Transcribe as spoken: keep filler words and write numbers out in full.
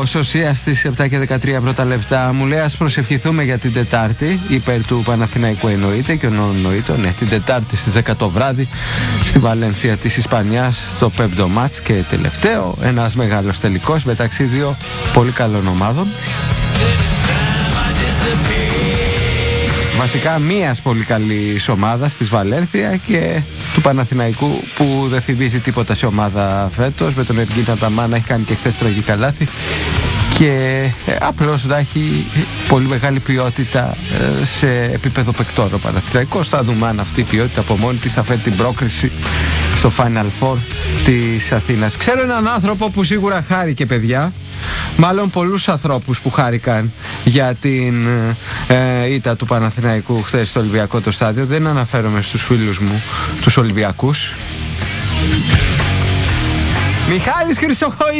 Ο Σωσίας στις επτά και δεκατρία πρώτα λεπτά μου λέει ας προσευχηθούμε για την Τετάρτη, υπέρ του Παναθηναϊκού εννοείται και ο εννοείται, ναι, την Τετάρτη στις δέκα το βράδυ στη Βαλένθια της Ισπανίας, το πέμπτο μάτς και τελευταίο, ένας μεγάλος τελικός μεταξύ δύο πολύ καλών ομάδων. Βασικά μίας πολύ καλής ομάδας της Βαλένθια και του Παναθηναϊκού που δεν θυμίζει τίποτα σε ομάδα φέτος, με τον Εργίν Αταμάν να έχει κάνει και χθες τραγικά λάθη και ε, απλώς να έχει πολύ μεγάλη ποιότητα ε, σε επίπεδο παικτών ο Παναθηναϊκός. Θα δούμε αν αυτή η ποιότητα από μόνη της θα φέρει την πρόκριση στο Final Four της Αθήνας. Ξέρω έναν άνθρωπο που σίγουρα χάρηκε, παιδιά, μάλλον πολλούς ανθρώπους που χάρηκαν για την ε, ήττα του Παναθηναϊκού χθες στο Ολυμπιακό το στάδιο. Δεν αναφέρομαι στους φίλους μου τους Ολυμπιακούς. Μιχάλης Χρυσοχοΐδης.